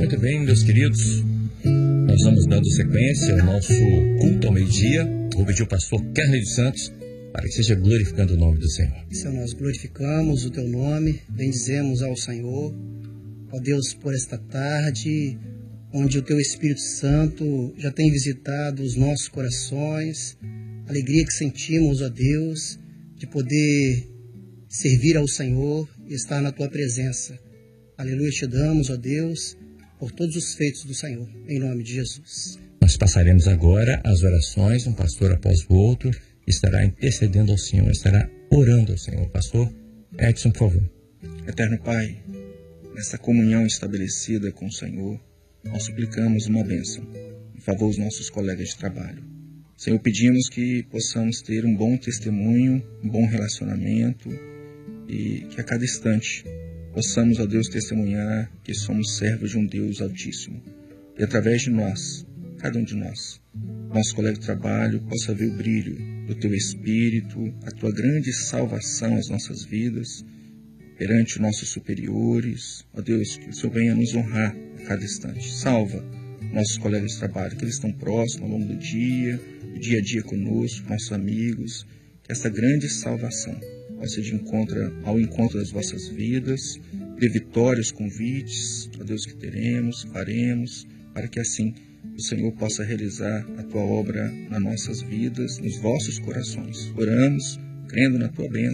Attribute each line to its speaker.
Speaker 1: Muito bem, meus queridos, nós vamos dando sequência ao nosso culto ao meio-dia. Vou pedir ao pastor Kerney dos Santos para que seja glorificando o nome do Senhor.
Speaker 2: Senhor, nós glorificamos o teu nome, bendizemos ao Senhor, ó Deus, por esta tarde, onde o teu Espírito Santo já tem visitado os nossos corações, alegria que sentimos, ó Deus, de poder servir ao Senhor e estar na tua presença. Aleluia, te damos, ó Deus, por todos os feitos do Senhor, em nome de Jesus.
Speaker 1: Nós passaremos agora as orações, um pastor após o outro estará intercedendo ao Senhor, estará orando ao Senhor. Pastor Edson, por favor.
Speaker 3: Eterno Pai, nessa comunhão estabelecida com o Senhor, nós suplicamos uma bênção em favor dos nossos colegas de trabalho. Senhor, pedimos que possamos ter um bom testemunho, um bom relacionamento e que a cada instante possamos, ó Deus, testemunhar que somos servos de um Deus Altíssimo. E através de nós, cada um de nós, nosso colega de trabalho, possa ver o brilho do Teu Espírito, a Tua grande salvação às nossas vidas, perante os nossos superiores. Ó Deus, que o Senhor venha nos honrar a cada instante. Salva nossos colegas de trabalho, que eles estão próximos ao longo do dia a dia conosco, nossos amigos, que essa grande salvação possa ir ao encontro das vossas vidas, de vitórias, convites, ó Deus, que teremos, faremos, para que assim o Senhor possa realizar a Tua obra nas nossas vidas, nos vossos corações. Oramos, crendo na Tua bênção.